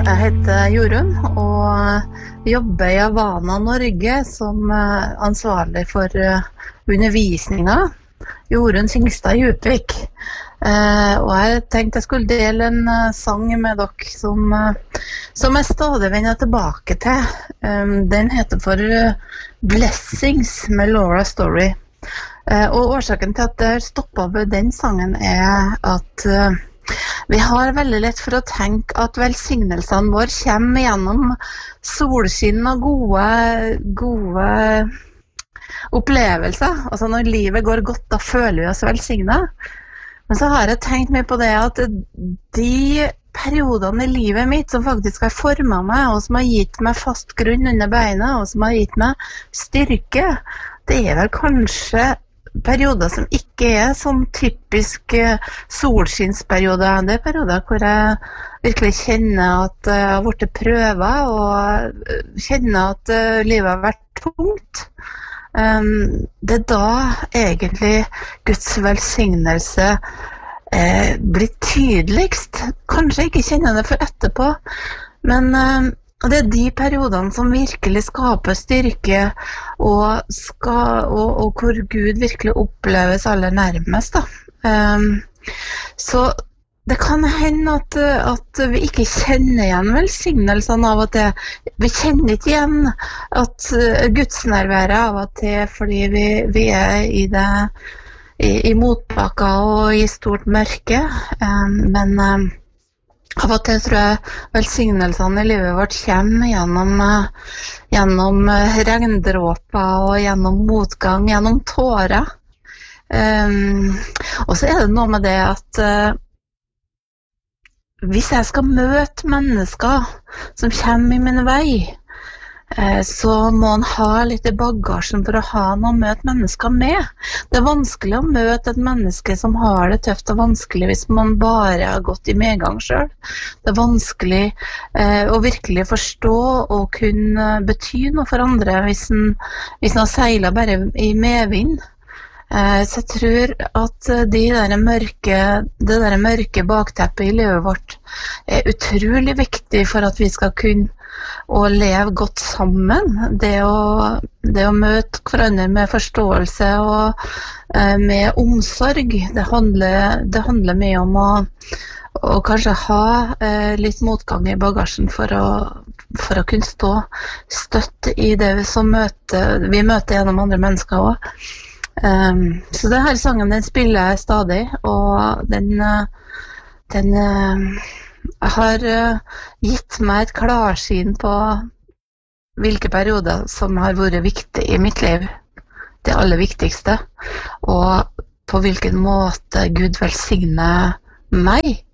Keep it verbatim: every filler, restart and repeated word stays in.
Jeg heter Jorunn og jobber i Havana, Norge som ansvarlig for undervisningen. Jorunn Singstad Djupvik. Og jeg tenkte jeg skulle dele en sang med dere som, som jeg stadig vender tilbake til. Den heter for Blessings med Laura Story. Og årsaken til at jeg stoppet ved den sangen er at vi har veldig lett for å tenke at velsignelsene våre kommer gjennom solskinn og gode, gode opplevelser. Altså når livet går godt, da føler vi oss velsignet. Men så har jeg tenkt meg på det at de periodene i livet mitt som faktisk har formet meg, og som har gitt meg fast grunn under beina, og som har gitt meg styrke, det er vel kanskje perioder som ikke er sånn typisk solskinnsperioder. Det er perioder hvor jeg virkelig kjenner at jeg har vært prøvet, og kjenner at livet har vært tungt. Det er da egentlig Guds velsignelse blir tydeligst. Kanskje ikke kjenner det for etterpå, men det er de periodene som virkelig skaper styrke, og, skal, og, og hvor Gud virkelig oppleves aller nærmest. Da. Um, så det kan hende at, at vi ikke kjenner igjen velsignelsene av og til. Vi kjenner ikke igjen at Guds nærværet av og til, fordi vi, vi er i, det, i, i motbakker og i stort mørke. Um, men um, Av og til tror jeg velsignelsene i livet vårt kommer gjennom, gjennom regndråper og gjennom motgang, gjennom tårer. Um, og så er det noe med det at uh, hvis jeg skal møte mennesker som kommer i min vei, uh, så må man ha litt i bagasjen for å ha noe å møte mennesker med. Det er vanskelig å møte et menneske som har det tøft og vanskelig hvis man bare har gått i medgang selv. Det er vanskelig eh, å virkelig forstå og kunne bety noe for andre hvis man, hvis man seiler bare i medvind. Eh, så jeg tror at de der mørke, det der mørke bakteppet i livet vårt er utrolig viktig for at vi skal kunne å leve godt sammen. Det å, det å møte hverandre med forståelse og eh, med omsorg, det handler, det handler mye om å, å kanskje ha eh, litt motgang i bagasjen for å, for å kunne stå støtt i det vi, som møter, vi møter gjennom andre mennesker også. Um, så denne sangen den spiller jeg stadig, og den, den Jeg har uh, gitt meg et klarsyn på hvilke perioder som har vært viktige i mitt liv, det aller viktigste, og på hvilken måte Gud velsigner meg.